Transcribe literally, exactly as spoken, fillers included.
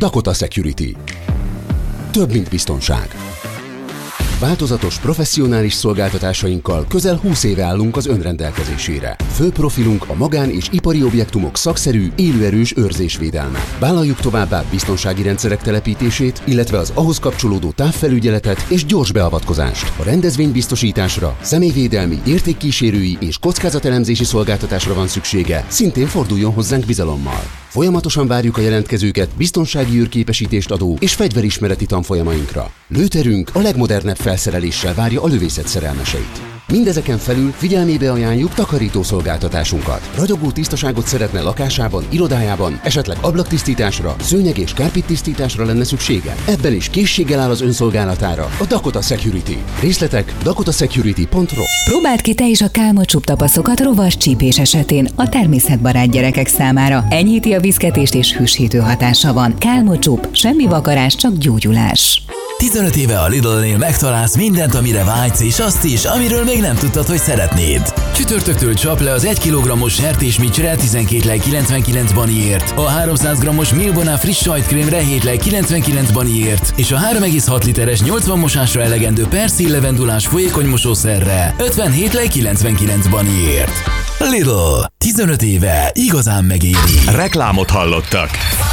Dakota Security. Több, mint biztonság. Változatos, professzionális szolgáltatásainkkal közel húsz éve állunk az önrendelkezésére. Fő profilunk a magán- és ipari objektumok szakszerű, élőerős őrzésvédelme. Vállaljuk továbbá biztonsági rendszerek telepítését, illetve az ahhoz kapcsolódó távfelügyeletet és gyors beavatkozást. A rendezvénybiztosításra, személyvédelmi, értékkísérői és kockázatelemzési szolgáltatásra van szüksége, szintén forduljon hozzánk bizalommal. Folyamatosan várjuk a jelentkezőket biztonsági űrképesítést adó és fegyverismereti tanfolyamainkra. Lőterünk a legmodernebb felszereléssel várja a lövészet szerelmeseit. Mindezeken felül figyelmébe ajánljuk takarító szolgáltatásunkat. Ragyogó tisztaságot szeretne lakásában, irodájában, esetleg ablaktisztításra, szőnyeg és kárpittisztításra lenne szüksége. Ebben is készséggel áll az önszolgálatára a Dakota Security. Részletek dakota security pont ro. Próbáld ki te is a Kálmot tapaszokat rovas csípés esetén a természetbarát gyerekek számára. Enyhíti a viszketést és hűsítő hatása van. Kálmot, semmi vakarás, csak gyógyulás. tizenöt éve a Lidl-nél megtalálsz mindent, amire vágysz, és azt is, amiről még nem tudtad, hogy szeretnéd. Csütörtöktől csap le az egy kilogrammos sertésmicsre tizenkét lej kilencvenkilenc baniért, a háromszáz grammos Milbona friss sajtkrémre hét lej kilencvenkilenc baniért, és a három egész hat literes nyolcvan mosásra elegendő perszil levendulás folyékony mosószerre ötvenhét lej kilencvenkilenc baniért. Lidl. tizenöt éve igazán megéri. Reklámot hallottak.